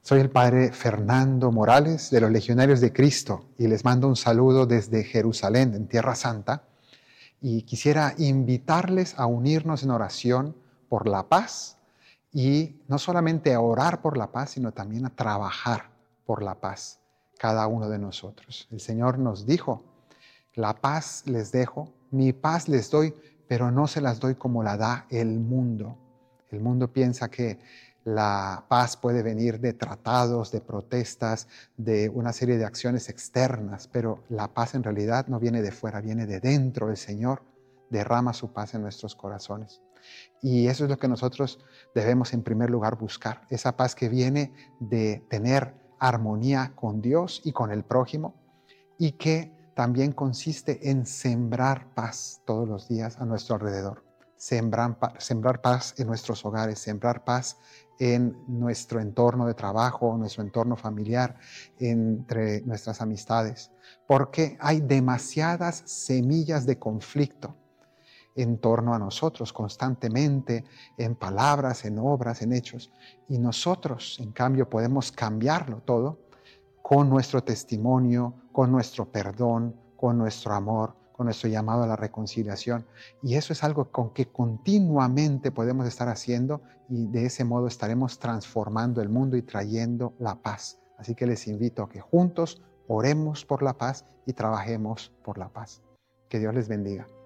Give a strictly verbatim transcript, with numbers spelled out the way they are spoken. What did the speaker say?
Soy el padre Fernando Morales de los Legionarios de Cristo y les mando un saludo desde Jerusalén, en Tierra Santa, y quisiera invitarles a unirnos en oración por la paz y no solamente a orar por la paz, sino también a trabajar por la paz, cada uno de nosotros. El Señor nos dijo: la paz les dejo, mi paz les doy, pero no se las doy como la da el mundo. El mundo piensa que la paz puede venir de tratados, de protestas, de una serie de acciones externas, pero la paz en realidad no viene de fuera, viene de dentro. El Señor derrama su paz en nuestros corazones. Y eso es lo que nosotros debemos en primer lugar buscar, esa paz que viene de tener armonía con Dios y con el prójimo, y que también consiste en sembrar paz todos los días a nuestro alrededor. Sembrar, sembrar paz en nuestros hogares, sembrar paz en nuestro entorno de trabajo, nuestro entorno familiar, entre nuestras amistades, porque hay demasiadas semillas de conflicto en torno a nosotros constantemente, en palabras, en obras, en hechos, y nosotros, en cambio, podemos cambiarlo todo con nuestro testimonio, con nuestro perdón, con nuestro amor, con nuestro llamado a la reconciliación. Y eso es algo con que continuamente podemos estar haciendo, y de ese modo estaremos transformando el mundo y trayendo la paz. Así que les invito a que juntos oremos por la paz y trabajemos por la paz. Que Dios les bendiga.